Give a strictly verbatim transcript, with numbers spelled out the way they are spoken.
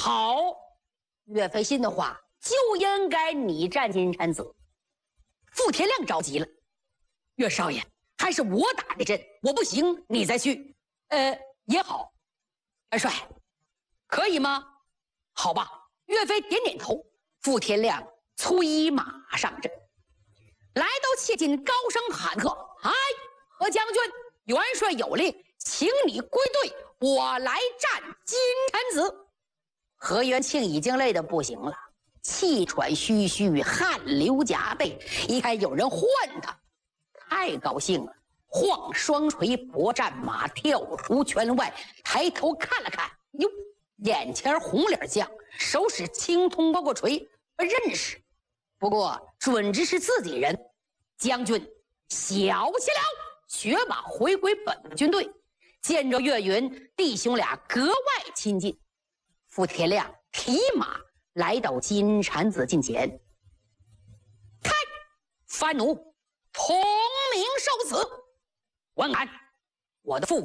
好，岳飞信的话，就应该你战金蝉子。傅天亮着急了，岳少爷，还是我打的阵，我不行，你再去。呃，也好，元帅，可以吗？好吧。岳飞点点头。傅天亮催马上阵，来到切近，高声喊喝：“哎，何将军，元帅有令，请你归队，我来战金蝉子。”何元庆已经累得不行了，气喘吁吁，汗流浃背。一看有人唤他，太高兴了，晃双锤拨战马，跳出圈外，抬头看了看，哟，眼前红脸将，手使青铜包裹锤，认识，不过准知是自己人。将军小气了，雪马回归本军队。见着岳云，弟兄俩格外亲近。傅天亮提马来到金蝉子近前，看，番奴同名受死。文安，我的父